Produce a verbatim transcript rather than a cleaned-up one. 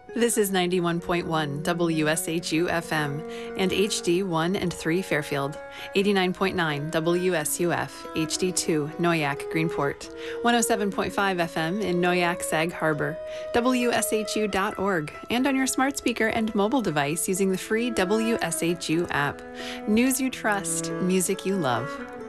This is ninety-one point one W S H U F M and H D one and three Fairfield, eighty-nine point nine W S U F, H D two Noyak Greenport, one oh seven point five F M in Noyak Sag Harbor, W S H U dot org, and on your smart speaker and mobile device using the free W S H U app. News you trust, music you love.